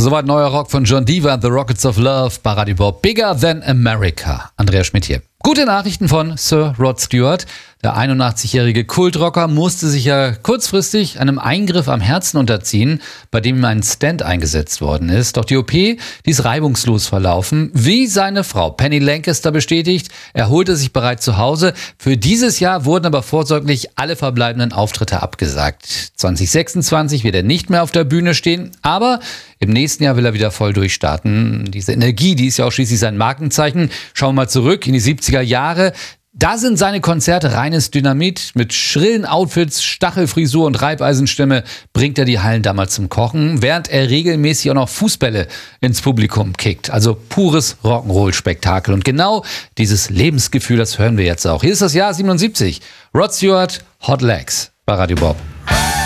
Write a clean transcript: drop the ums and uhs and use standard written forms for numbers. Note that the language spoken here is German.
Soweit neuer Rock von John Diva and the Rockets of Love bei Radio Bob. Bigger Than America. Andreas Schmidt hier. Gute Nachrichten von Sir Rod Stewart. Der 81-jährige Kultrocker musste sich ja kurzfristig einem Eingriff am Herzen unterziehen, bei dem ihm ein Stent eingesetzt worden ist. Doch die OP, die ist reibungslos verlaufen. Wie seine Frau Penny Lancaster bestätigt, erholte sich bereits zu Hause. Für dieses Jahr wurden aber vorsorglich alle verbleibenden Auftritte abgesagt. 2026 wird er nicht mehr auf der Bühne stehen, aber im nächsten Jahr will er wieder voll durchstarten. Diese Energie, die ist ja auch schließlich sein Markenzeichen. Schauen wir mal zurück in die 70er Jahre. Da sind seine Konzerte reines Dynamit. Mit schrillen Outfits, Stachelfrisur und Reibeisenstimme bringt er die Hallen damals zum Kochen, während er regelmäßig auch noch Fußbälle ins Publikum kickt. Also pures Rock'n'Roll-Spektakel. Und genau dieses Lebensgefühl, das hören wir jetzt auch. Hier ist das Jahr 77. Rod Stewart, Hot Legs bei Radio Bob.